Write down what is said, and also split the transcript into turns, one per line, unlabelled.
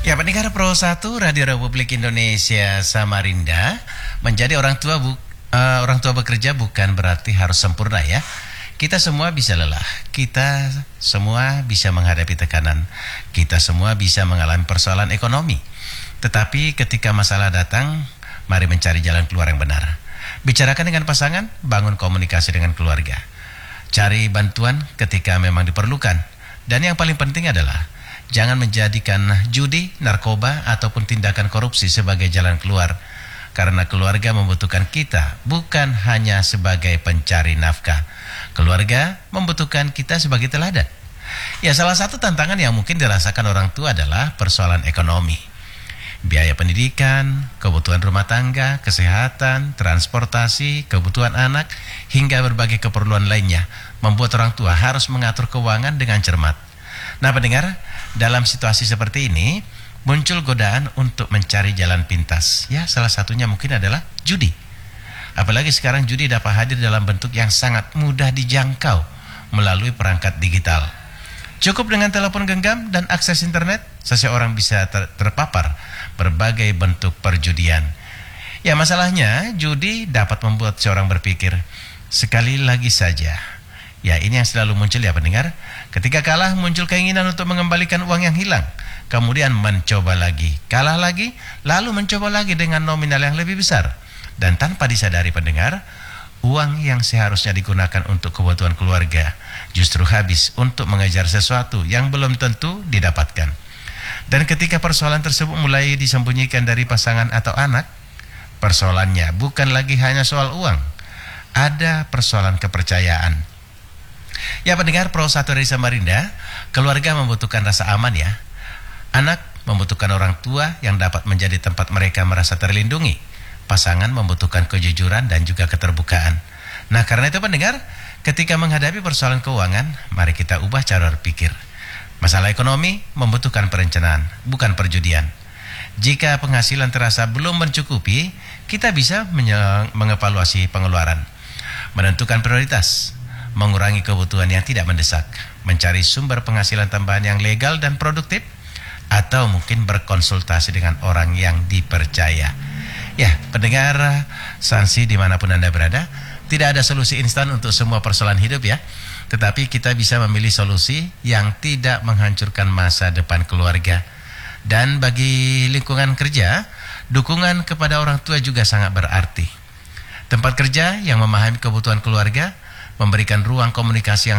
Ya, pendengar Pro 1 Radio Republik Indonesia Samarinda, menjadi orang tua bekerja bukan berarti harus sempurna ya. Kita semua bisa lelah, kita semua bisa menghadapi tekanan, kita semua bisa mengalami persoalan ekonomi. Tetapi ketika masalah datang, mari mencari jalan keluar yang benar. Bicarakan dengan pasangan, bangun komunikasi dengan keluarga. Cari bantuan ketika memang diperlukan. Dan yang paling penting adalah jangan menjadikan judi, narkoba, ataupun tindakan korupsi sebagai jalan keluar. Karena keluarga membutuhkan kita, bukan hanya sebagai pencari nafkah. Keluarga membutuhkan kita sebagai teladan. Ya, salah satu tantangan yang mungkin dirasakan orang tua adalah persoalan ekonomi. Biaya pendidikan, kebutuhan rumah tangga, kesehatan, transportasi, kebutuhan anak, hingga berbagai keperluan lainnya membuat orang tua harus mengatur keuangan dengan cermat. Nah, pendengar, dalam situasi seperti ini muncul godaan untuk mencari jalan pintas. Ya, salah satunya mungkin adalah judi. Apalagi sekarang judi dapat hadir dalam bentuk yang sangat mudah dijangkau melalui perangkat digital. Cukup dengan telepon genggam dan akses internet, seseorang bisa terpapar berbagai bentuk perjudian. Ya, masalahnya judi dapat membuat seorang berpikir, sekali lagi saja. Ya, ini yang selalu muncul ya pendengar. Ketika kalah muncul keinginan untuk mengembalikan uang yang hilang. Kemudian mencoba lagi, kalah lagi, lalu mencoba lagi dengan nominal yang lebih besar. Dan tanpa disadari pendengar, uang yang seharusnya digunakan untuk kebutuhan keluarga justru habis untuk mengejar sesuatu yang belum tentu didapatkan. Dan ketika persoalan tersebut mulai disembunyikan dari pasangan atau anak, persoalannya bukan lagi hanya soal uang, ada persoalan kepercayaan. Ya, pendengar Pro 1 dari Samarinda, keluarga membutuhkan rasa aman ya. Anak membutuhkan orang tua yang dapat menjadi tempat mereka merasa terlindungi. Pasangan membutuhkan kejujuran dan juga keterbukaan. Nah, karena itu pendengar, ketika menghadapi persoalan keuangan, mari kita ubah cara berpikir. Masalah ekonomi membutuhkan perencanaan, bukan perjudian. Jika penghasilan terasa belum mencukupi, kita bisa mengevaluasi pengeluaran, menentukan prioritas, mengurangi kebutuhan yang tidak mendesak, mencari sumber penghasilan tambahan yang legal dan produktif, atau mungkin berkonsultasi dengan orang yang dipercaya. Ya, pendengar Sansi dimanapun Anda berada, tidak ada solusi instan untuk semua persoalan hidup ya. Tetapi kita bisa memilih solusi yang tidak menghancurkan masa depan keluarga. Dan bagi lingkungan kerja, dukungan kepada orang tua juga sangat berarti. Tempat kerja yang memahami kebutuhan keluarga, memberikan ruang komunikasi yang